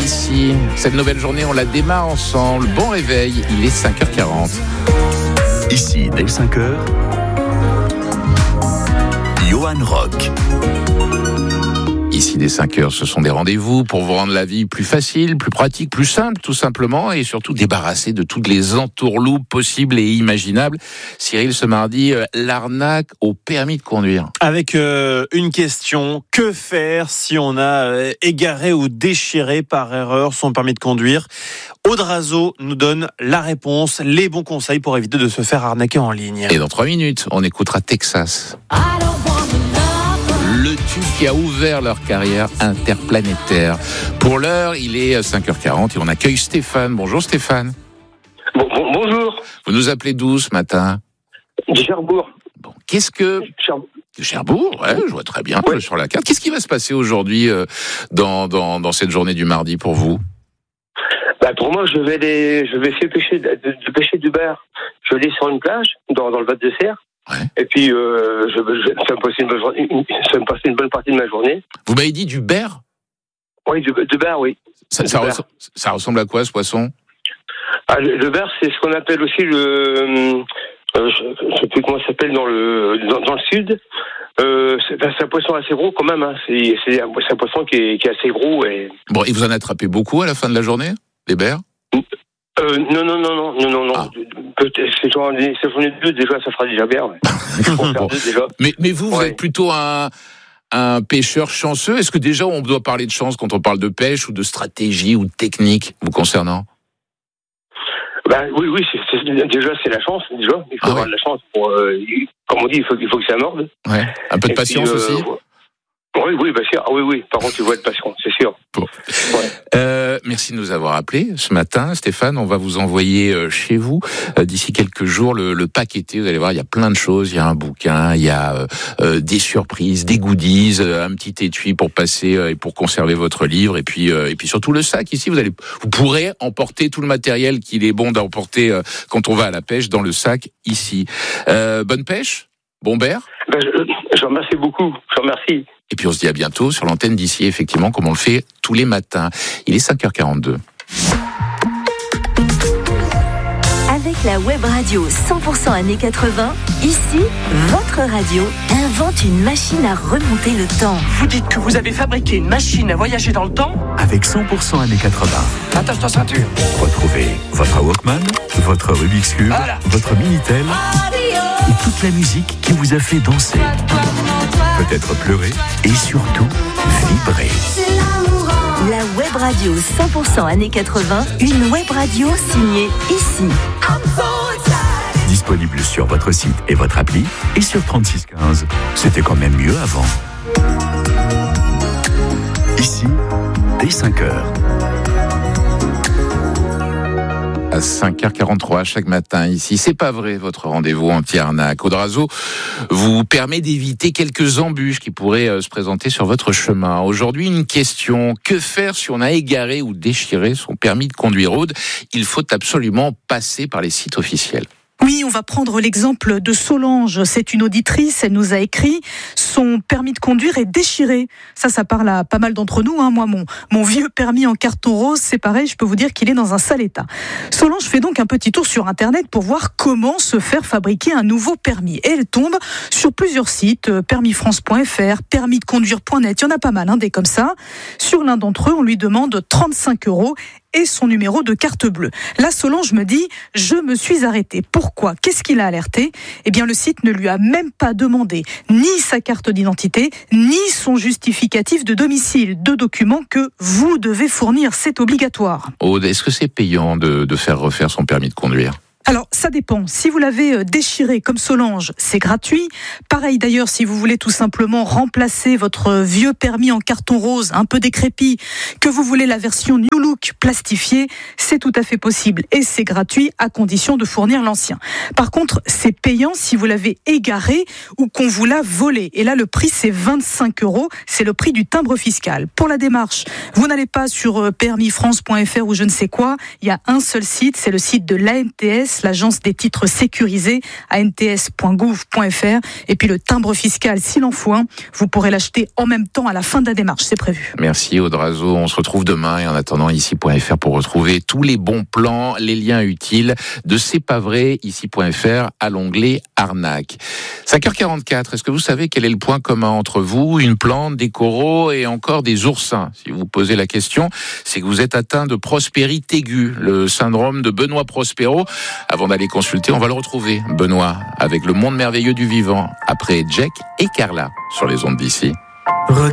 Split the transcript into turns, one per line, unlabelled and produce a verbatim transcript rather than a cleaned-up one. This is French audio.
ici. Cette nouvelle journée, on la démarre ensemble. Bon réveil, il est cinq heures quarante.
Ici, dès cinq heures, Johan Rock.
Ici, dès cinq heures, ce sont des rendez-vous pour vous rendre la vie plus facile, plus pratique, plus simple, tout simplement, et surtout débarrasser de toutes les entourloupes possibles et imaginables. Cyril, ce mardi, euh, l'arnaque au permis de conduire.
Avec euh, une question, que faire si on a euh, égaré ou déchiré par erreur son permis de conduire ? Aude Razo nous donne la réponse, les bons conseils pour éviter de se faire arnaquer en ligne.
Et dans trois minutes, on écoutera Texas. Le tube qui a ouvert leur carrière interplanétaire. Pour l'heure, il est cinq heures quarante et on accueille Stéphane. Bonjour Stéphane.
Bon, bon, bonjour.
Vous nous appelez d'où ce matin ?
De Cherbourg.
Bon, qu'est-ce que...
Cherbourg.
De Cherbourg, ouais, je vois très bien
ouais.
sur la carte. Qu'est-ce qui va se passer aujourd'hui euh, dans, dans, dans cette journée du mardi pour vous ?
Bah pour moi, je vais les, je vais essayer de pêcher, de, de pêcher du ber. Je vais aller sur une plage, dans, dans le Val de Serre.
Ouais.
Et puis, euh, je, je, ça, me passer une bonne journée, ça me passer une bonne partie de ma journée.
Vous m'avez dit du ber ?
Oui, du, du ber, oui.
Ça,
du
ça,
ber.
ressemble, ça ressemble à quoi, ce poisson ?
Ah, le, le ber, c'est ce qu'on appelle aussi le... Euh, je ne sais plus comment ça s'appelle dans le, dans, dans le sud. Euh, c'est, c'est un poisson assez gros quand même. Hein. C'est, c'est, un, c'est un poisson qui est, qui est assez gros. Et...
Bon, et vous en attrapez beaucoup à la fin de la journée, les bers ?
Euh, non, non, non, non, non, non, non.
Ah.
Peut-être, c'est genre, c'est journée de deux, déjà, ça fera déjà bien, ouais.
Bon.
deux, déjà.
Mais, mais vous, vous
ouais.
êtes plutôt un, un pêcheur chanceux. Est-ce que déjà, on doit parler de chance quand on parle de pêche ou de stratégie ou de technique vous concernant ?
Ben, oui, oui, c'est, c'est, déjà, c'est la chance, déjà. Il faut
Ah
avoir
ouais.
de la chance pour, euh, comme on dit, il faut, il faut que ça morde.
Ouais. Un peu de
Et
patience
puis, euh,
aussi ?
Oui, oui, bien sûr. Ah, oui, oui. Par contre, tu vois de patience, c'est sûr.
Bon.
Ouais.
Euh, merci de nous avoir appelés ce matin, Stéphane. On va vous envoyer euh, chez vous euh, d'ici quelques jours le, le paqueté. Vous allez voir, il y a plein de choses. Il y a un bouquin, il y a euh, euh, des surprises, des goodies, euh, un petit étui pour passer euh, et pour conserver votre livre, et puis euh, et puis surtout le sac. Ici, vous allez, vous pourrez emporter tout le matériel qu'il est bon d'emporter euh, quand on va à la pêche dans le sac ici. Euh, bonne pêche, bon ber.
Ben, je, je vous remercie beaucoup. Je vous remercie.
Et puis on se dit à bientôt sur l'antenne d'ici, effectivement, comme on le fait tous les matins. Il est cinq heures quarante-deux.
Avec la web radio cent pour cent années quatre-vingts, ici, votre radio invente une machine à remonter le temps.
Vous dites que vous avez fabriqué une machine à voyager dans le temps ?
Avec cent pour cent années quatre-vingts.
Attache ta ceinture.
Retrouvez votre Walkman, votre Rubik's Cube,
Voilà.
votre Minitel et toute la musique qui vous a fait danser, peut-être pleurer et surtout vibrer.
La web radio cent pour cent années quatre-vingts, une web radio signée ici.
Disponible sur votre site et votre appli et sur trente-six quinze. C'était quand même mieux avant. Ici, dès cinq heures.
À cinq heures quarante-trois chaque matin ici. C'est pas vrai, votre rendez-vous anti-arnaque. Aude Razo vous permet d'éviter quelques embûches qui pourraient euh, se présenter sur votre chemin. Aujourd'hui, une question. Que faire si on a égaré ou déchiré son permis de conduire, Aude ? Il faut absolument passer par les sites officiels.
Oui, on va prendre l'exemple de Solange. C'est une auditrice, elle nous a écrit « Son permis de conduire est déchiré ». Ça, ça parle à pas mal d'entre nous. Hein. Moi, mon, mon vieux permis en carton rose, c'est pareil, je peux vous dire qu'il est dans un sale état. Solange fait donc un petit tour sur Internet pour voir comment se faire fabriquer un nouveau permis. Et elle tombe sur plusieurs sites, permis france point f r, permis de conduire point net, il y en a pas mal, hein, des comme ça. Sur l'un d'entre eux, on lui demande trente-cinq euros et son numéro de carte bleue. Là, Solange me dit « Je me suis arrêtée ». Pourquoi ? Qu'est-ce qu'il a alerté ? Eh bien, le site ne lui a même pas demandé ni sa carte d'identité, ni son justificatif de domicile. Deux documents que vous devez fournir, c'est obligatoire.
Aude, est-ce que c'est payant de, de faire refaire son permis de conduire ?
Alors, ça dépend. Si vous l'avez déchiré comme Solange, c'est gratuit. Pareil d'ailleurs, si vous voulez tout simplement remplacer votre vieux permis en carton rose, un peu décrépit, que vous voulez la version New Look plastifiée, c'est tout à fait possible. Et c'est gratuit à condition de fournir l'ancien. Par contre, c'est payant si vous l'avez égaré ou qu'on vous l'a volé. Et là, le prix, c'est vingt-cinq euros. C'est le prix du timbre fiscal. Pour la démarche, vous n'allez pas sur permis france point f r ou je ne sais quoi. Il y a un seul site, c'est le site de l'A N T S. S, l'agence des titres sécurisés, a n t s point gouv point f r. Et puis le timbre fiscal, s'il en faut un, vous pourrez l'acheter en même temps à la fin de la démarche, c'est prévu.
Merci Audrazo, on se retrouve demain et en attendant ici point f r pour retrouver tous les bons plans, les liens utiles de C'est pas vrai, ici point f r à l'onglet arnaque. cinq heures quarante-quatre, est-ce que vous savez quel est le point commun entre vous, une plante, des coraux et encore des oursins? Si vous posez la question, c'est que vous êtes atteint de prospérité aiguë, le syndrome de Benoît Prospero. Avant d'aller consulter, on va le retrouver, Benoît, avec le monde merveilleux du vivant, après Jack et Carla sur les ondes d'ici.